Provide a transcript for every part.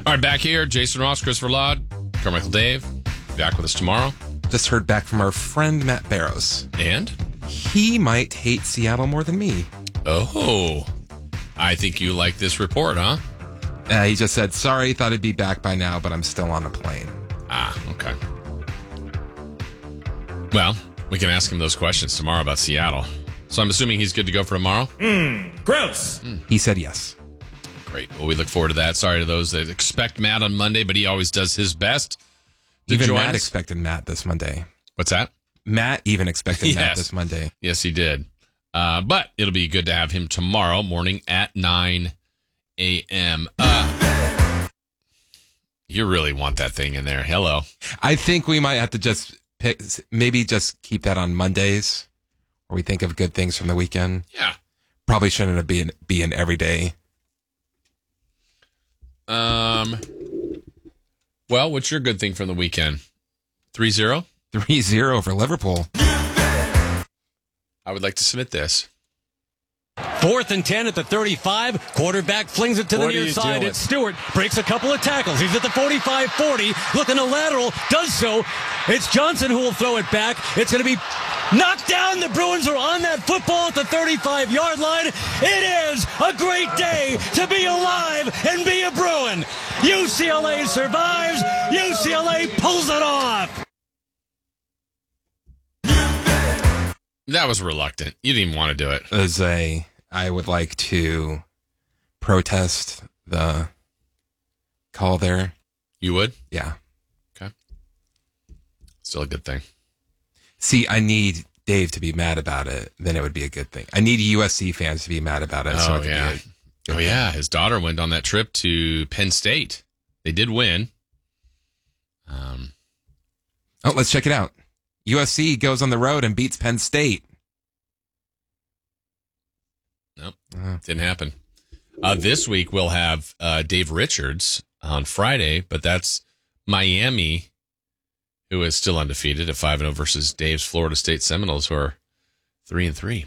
All right, back here. Jason Ross, Christopher Laud, Carmichael Dave. Back with us tomorrow. Just heard back from our friend Matt Barrows. And? He might hate Seattle more than me. Oh, I think you like this report, huh? He just said, sorry, thought I'd be back by now, but I'm still on a plane. Ah, okay. Well, we can ask him those questions tomorrow about Seattle. So I'm assuming he's good to go for tomorrow? Gross. He said yes. Great. Well, we look forward to that. Sorry to those that expect Matt on Monday, but he always does his best to Even join Matt us. expected Matt this Monday. What's that? Matt even expected Matt Yes. this Monday. Yes, he did. But it'll be good to have him tomorrow morning at 9 a.m. You really want that thing in there. Hello. I think we might have to just maybe just keep that on Mondays, where we think of good things from the weekend. Yeah. Probably shouldn't be an every day. Well, what's your good thing from the weekend? 3-0? 3-0 for Liverpool. I would like to submit this. 4th and 10 at the 35. Quarterback flings it to the near side. It's Stewart. Breaks a couple of tackles. He's at the 45-40. Looking a lateral. Does so. It's Johnson who will throw it back. It's going to be knocked down. The Bruins are on that football at the 35-yard line. It is a great day to be alive and be a Bruin. UCLA survives. UCLA pulls it off. That was reluctant. You didn't even want to do it. I would like to protest the call there. You would? Yeah. Okay. Still a good thing. See, I need Dave to be mad about it. Then it would be a good thing. I need USC fans to be mad about it. So it could be a good thing. Yeah. His daughter went on that trip to Penn State. They did win. Oh, let's check it out. USC goes on the road and beats Penn State. Nope. Didn't happen. This week we'll have Dave Richards on Friday, but that's Miami, who is still undefeated at 5-0 versus Dave's Florida State Seminoles, who are 3-3.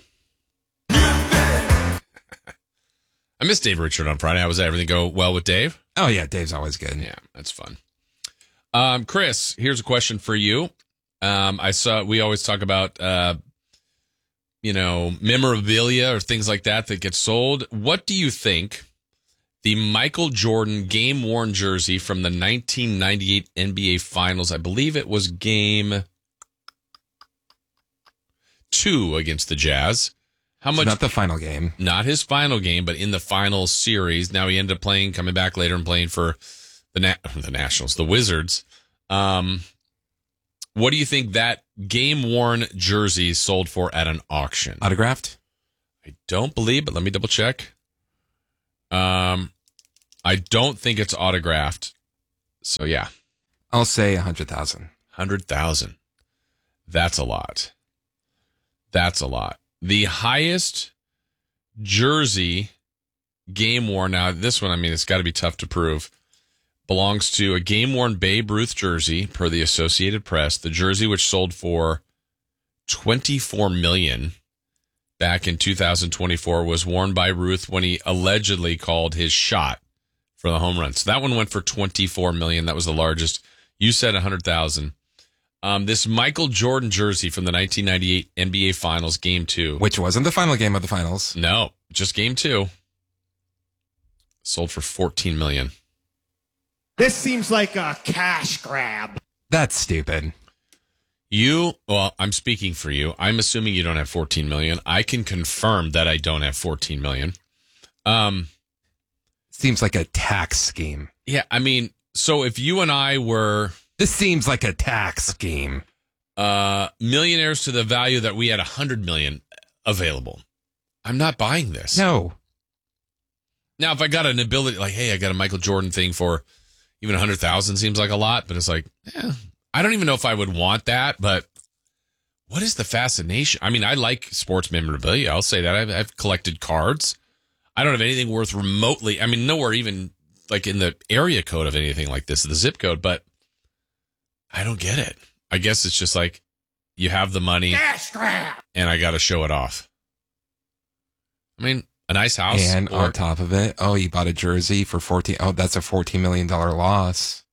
I missed Dave Richard on Friday. How was that? Everything go well with Dave? Oh, yeah. Dave's always good. Yeah, that's fun. Chris, here's a question for you. We always talk about, memorabilia or things like that get sold. What do you think the Michael Jordan game-worn jersey from the 1998 NBA Finals, I believe it was game 2 against the Jazz. How much? Not the final game. Not his final game, but in the final series. Now he ended up coming back later and playing for the Nationals, the Wizards. What do you think that game-worn jersey sold for at an auction? Autographed? I don't believe, but let me double check. I don't think it's autographed. So, yeah. I'll say 100,000. 100,000. That's a lot. That's a lot. The highest jersey game-worn, now this one, it's got to be tough to prove, belongs to a game-worn Babe Ruth jersey per the Associated Press. The jersey, which sold for $24 million back in 2024, was worn by Ruth when he allegedly called his shot for the home run. So that one went for $24 million. That was the largest. You said 100,000. This Michael Jordan jersey from the 1998 NBA Finals, Game 2. Which wasn't the final game of the finals. No, just Game 2. Sold for $14 million. This seems like a cash grab. That's stupid. I'm speaking for you. I'm assuming you don't have $14 million. I can confirm that I don't have $14 million. Seems like a tax scheme. Yeah, so if you and I were... This seems like a tax scheme. Millionaires to the value that we had $100 million available, I'm not buying this. No. Now, if I got an ability, like, hey, I got a Michael Jordan thing for even 100,000 seems like a lot, but it's like, I don't even know if I would want that, but what is the fascination? I like sports memorabilia. I'll say that. I've collected cards. I don't have anything worth remotely, nowhere even like in the area code of anything like this, the zip code, but I don't get it. I guess it's just like you have the money and I got to show it off. A nice house. And on top of it, you bought a jersey for that's a $14 million loss.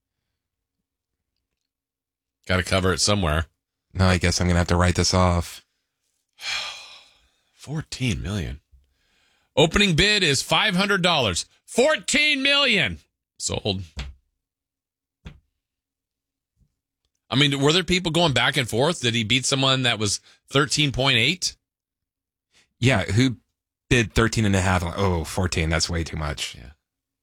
Got to cover it somewhere. No, I guess I'm going to have to write this off. 14 million. Opening bid is $500. $14 million. Sold. I mean, were there people going back and forth? Did he beat someone that was 13.8? Yeah, who bid 13.5? Oh, 14. That's way too much. Yeah.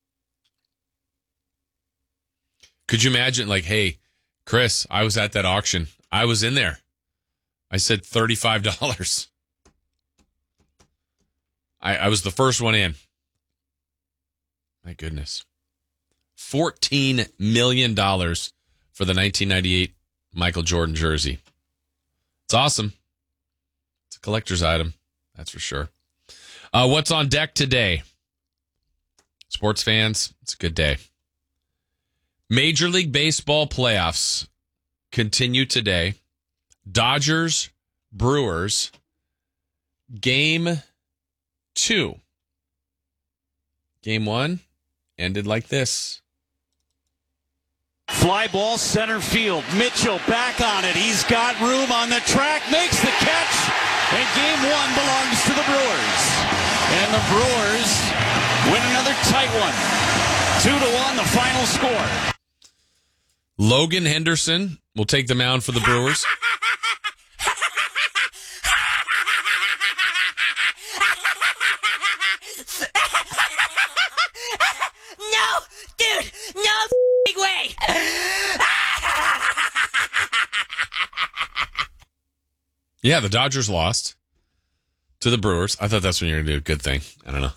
Could you imagine, like, hey, Chris, I was at that auction. I was in there. I said $35. I was the first one in. My goodness. $14 million for the 1998 Michael Jordan jersey. It's awesome. It's a collector's item. That's for sure. What's on deck today? Sports fans, it's a good day. Major League Baseball playoffs continue today. Dodgers, Brewers, Game 2. Game 1 ended like this. Fly ball center field. Mitchell back on it. He's got room on the track. Makes the catch. And Game 1 belongs to the Brewers. And the Brewers win another tight one. 2-1 the final score. Logan Henderson will take the mound for the Brewers. No, dude, no way. Yeah, the Dodgers lost to the Brewers. I thought that's when you were going to do a good thing. I don't know.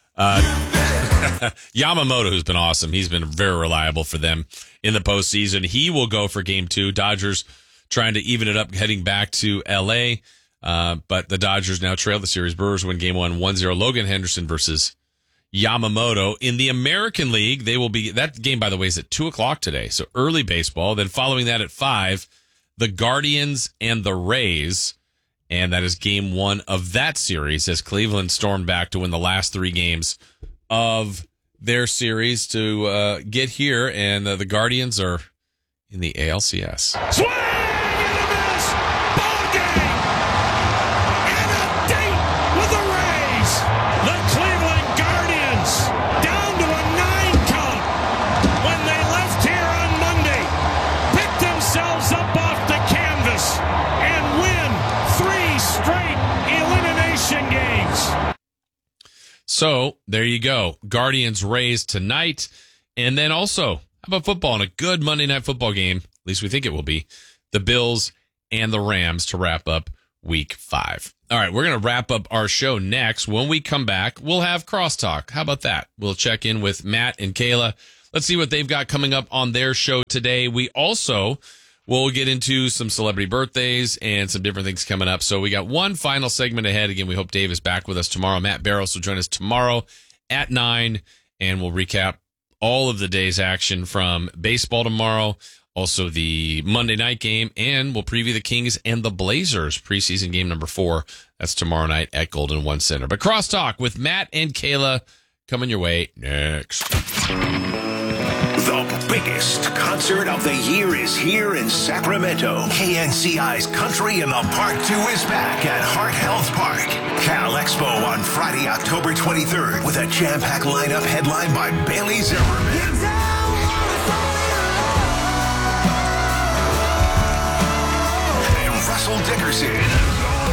Yamamoto, who's been awesome. He's been very reliable for them in the postseason. He will go for Game 2. Dodgers trying to even it up, heading back to L.A., but the Dodgers now trail the series. Brewers win Game 1, 1-0. Logan Henderson versus Yamamoto. In the American League, they will be, that game, by the way, is at 2 o'clock today, so early baseball. Then following that at 5, the Guardians and the Rays, and that is Game 1 of that series as Cleveland stormed back to win the last 3 games of their series to get here, and the Guardians are in the ALCS. Swing and a miss. Ball game. And a date with the Rays. The Cleveland Guardians down to a 9 count when they left here on Monday. Picked themselves up off the canvas and win 3 straight elimination games. So there you go. Guardians Rays tonight. And then also, how about football and a good Monday Night Football game? At least we think it will be. The Bills and the Rams to wrap up Week 5. All right, we're going to wrap up our show next. When we come back, we'll have Crosstalk. How about that? We'll check in with Matt and Kayla. Let's see what they've got coming up on their show today. We also will get into some celebrity birthdays and some different things coming up. So we got one final segment ahead. Again, we hope Dave is back with us tomorrow. Matt Barrows will join us tomorrow at 9, and we'll recap all of the day's action from baseball tomorrow, also the Monday night game, and we'll preview the Kings and the Blazers preseason game number 4. That's tomorrow night at Golden One Center. But Crosstalk with Matt and Kayla coming your way next. The biggest concert of the year is here in Sacramento. KNCI's Country in the Park 2 is back at Heart Health Park. Cal Expo on Friday, October 23rd with a jam-packed lineup headlined by Bailey Zimmerman. And Russell Dickerson.